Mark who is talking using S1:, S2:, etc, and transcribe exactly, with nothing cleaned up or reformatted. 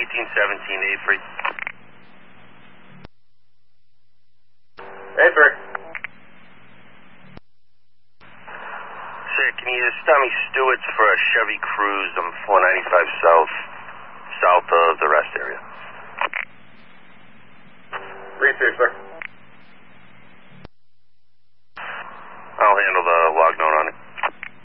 S1: nineteen seventeen Avery.
S2: Avery.
S1: Sir, can you stop me Stewart's for a Chevy Cruze on four ninety-five South, south of the rest area?
S2: Receive, sir.